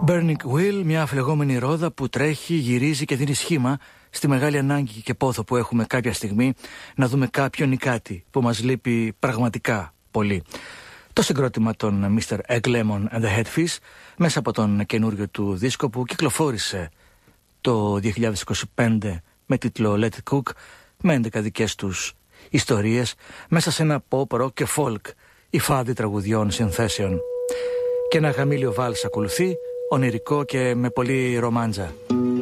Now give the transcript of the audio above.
Burning Wheel, μια φλεγόμενη ρόδα που τρέχει, γυρίζει και δίνει σχήμα στη μεγάλη ανάγκη και πόθο που έχουμε κάποια στιγμή να δούμε κάποιον ή κάτι που μας λείπει πραγματικά πολύ. Το συγκρότημα των Mr. Egglemon and the Headfish μέσα από τον καινούριο του δίσκο που κυκλοφόρησε το 2025 με τίτλο Let It Cook, με 11 δικές τους ιστορίες μέσα σε ένα pop, rock και folk υφάδι τραγουδιών συνθέσεων. Και ένα γαμήλιο βάλς ακολουθεί, ονειρικό και με πολύ ρομάντζα.